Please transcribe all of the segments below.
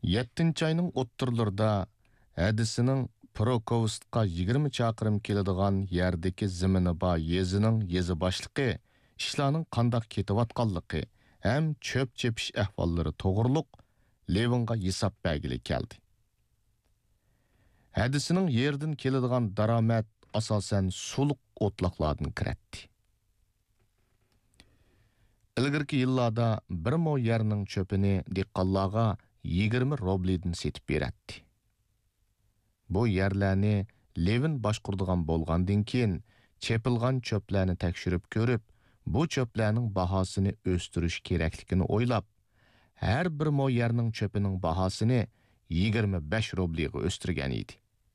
7 ayning o'ttirlarida hadisining Prokovstqa 20 chaqirim keladigan yerdagi zimini bor yezining yezi boshliqi ishlarning qandoq ketayotganligi ham cho'p chepish ahvollari to'g'riliq Levinga hisob belgili keldi. Hadisining yerdan keladigan daromad asosan suluq o'tloqlardan kiratdi. Ilgirki yillarda bir mo yerning cho'pini dehqonlarga 20 rubldan setib beradi. Bu yerlarni Levin boshqurdigan bo'lgandan keyin chepilgan cho'plarni tekshirib ko'rib, bu cho'plarning bahosini o'stirish kerakligini o'ylab, har bir mo yerning cho'pining bahosini 25 rubliga o'stirgan edi.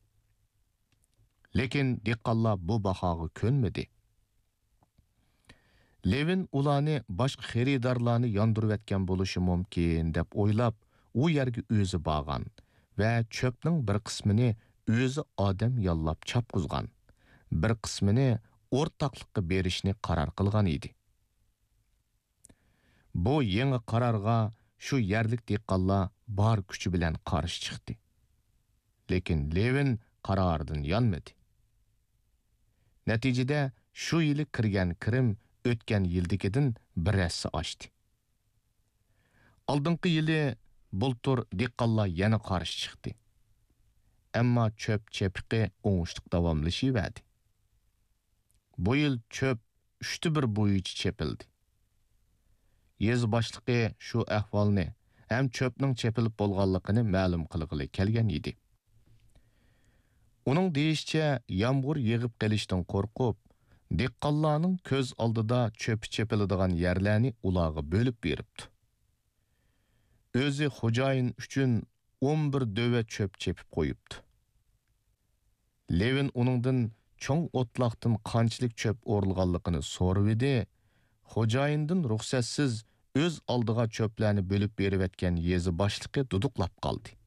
Lekin dehqonlar bu bahoga ko'nmadi. Levin ularni boshqa xaridorlarni yondirib etgan bo'lishi mumkin deb o'ylab, u yerga o'zi borgan va cho'pning bir qismini o'zi odam yollab chopqizgan, bir qismini o'rtoqlikqa berishni qaror qilgan edi. Bu yangi qarorga shu yerlik dehqonlar bor kuchi bilan qarshi chiqdi. Lekin Levin qaroridan yonmadi. Natijada shu yili kirgan kirim o'tgan yildagidan birasi oshdi. Oldingi yili bultur dehqonlar yana qarshi chiqdi. Ammo cho'p chepiqi o'ngishliq davomlashaverdi. Bu yil cho'p 1/3 bo'yicha chepildi. Yez boshliqi shu ahvolni ham cho'pning chepilib bo'lganligini ma'lum qilg'ili kelgan edi. Uning deyishicha, yomg'ir yig'ib qolishdan qo'rqib, dehqonlarning ko'z oldida cho'p chepiladigan yerlarni ularga bo'lib beribdi. O'zi xo'jayin uchun 11 döve cho'p chepib qo'yibdi. Levin uningdan cho'ng o'tloqdan qanchalik cho'p o'rilganligini so'rab edi. Xo'jayindan ruxsatsiz o'z oldiga cho'plarni bo'lib berib etgan yezi boshliqi duduqlab qoldi.